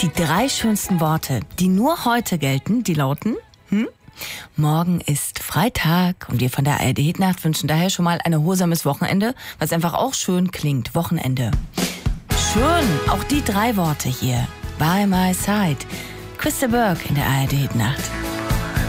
Die 3 schönsten Worte, die nur heute gelten, die lauten: Morgen ist Freitag und wir von der ARD Hitnacht wünschen daher schon mal ein erholsames Wochenende, was einfach auch schön klingt. Wochenende. Schön, auch die 3 Worte hier. By my side. Chris de Burgh in der ARD Hitnacht.